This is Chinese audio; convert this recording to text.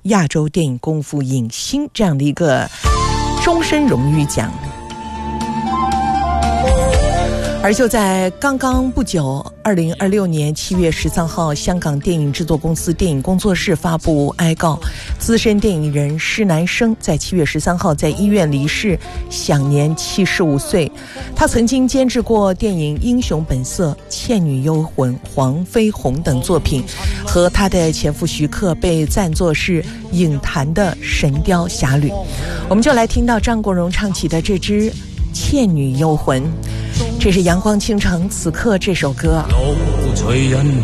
亚洲电影功夫影星这样的一个终身荣誉奖。而就在刚刚不久，2026年7月13号，香港电影制作公司电影工作室发布哀告，资深电影人施南生在7月13号在医院离世，享年75岁。他曾经监制过电影《英雄本色》《倩女幽魂》《黄飞鸿》等作品，和他的前夫徐克被赞作是影坛的神雕侠侣。我们就来听到张国荣唱起的这支《倩女幽魂》，这是阳光倾城此刻这首歌。 路随人